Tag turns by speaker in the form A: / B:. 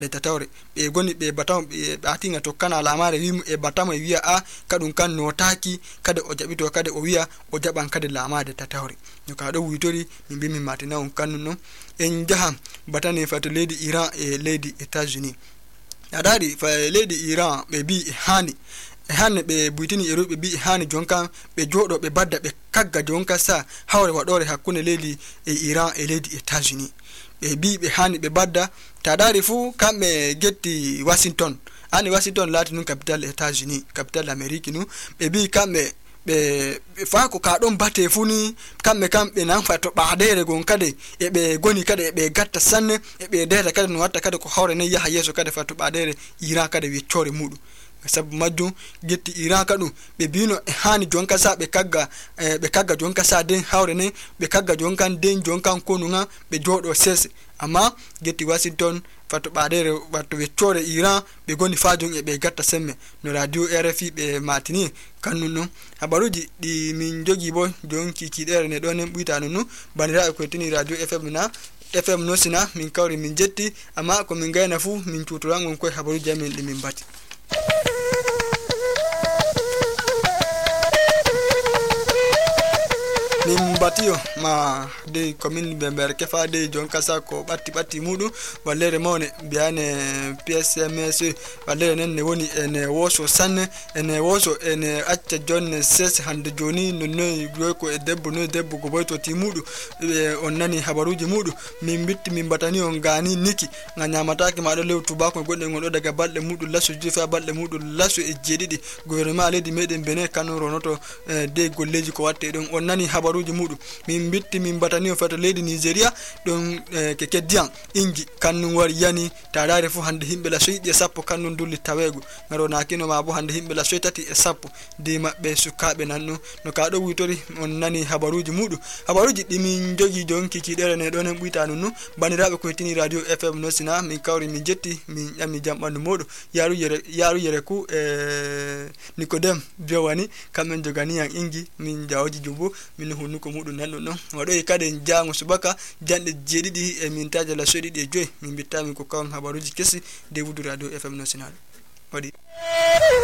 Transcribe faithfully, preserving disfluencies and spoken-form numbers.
A: le tatawre be goni be batam be atinga to kana lamare wi e batama wi'a a kadun kan notaki kada o jabito kada o wi'a o jaban kada lamade tatawre no ka do witori min bi min matina on kanno en jaha batane fato lady Iran e lady Etats-Unis adari fa lady Iran be bi hani e hanne be buitini e robe bi hani jonka be jodo be badda be kagga jonka sa hawre wadore hakkunde lady e Iran e lady Etats-Unis be bi be hani be badda tadari fu kambe getti Washington ani Washington lati nun capital Etats-Unis capital Amerique nu be bi kambe be fa ko ka don bate funi kambe kambe nan fa to baadere gon kade e be goni kade e be gatta sanne e be deta kade no watta kade ko hawre ne yaha yeso kade fa to baadere Iran kade wi chore mudu sabu majjum getti Iran kadu be bino e hani jonka sa be kagga e be kagga jonka sa den hawre ne be kagga jonkan den jonkan konunga be jodo ses amma getti Washington fato baadere watto be chore Iran be goni fajon e be gatta semme no radio R F I be matini kanunno habaruji di min jogi bo jonki kidere ne don en buita nonu bandira ko tini radio F M na F M no sina min kawri min jetti amma ko min gayna fu min tuturangon ko habaruji amen di min bati min batio ma de commune Bember ke fa de jonka sa ko batti batti mudu wallere mawne biane P S M S wallere nen ne woni ene woso sanne ene woso ene acca jonne ses hande joni no noy ko e debbo no debbo go boyto ti mudu e on nani habaruji mudu min bitti min batani on gani niki nga nyamataki ma do lew tubako godde ngodo daga balde mudu laso jifa balde mudu laso e jedidi gouvernement ledi meden bene kanu ronoto de golleji ko watte don on nani habaruji mudu min bitti min batani o fata leydi Nigeria don ke keddian ingi kannu war yani tadare fu hande himbe la soydi e sappo kannu dulli tawego ngaro nakino ma bo hande himbe la soytati e sappo de mabbe sukabe nanno no ka do witori on nani habaruji mudu habaruji dimin jogi jonki kidere ne don en buita nonu banirabe ko tini radio F M no sina min kawri min jetti min yami jambandu modo yaru yere yaru yere ku e Nicodem Biowani kamen jogani yang ingi min jawji jumbo min hunu ko mudu nanno no wado e kade jango subaka jande jedidi e min taja la sodi de joy min bitami ko kam habaruji kesi de wudu radio F M national wadi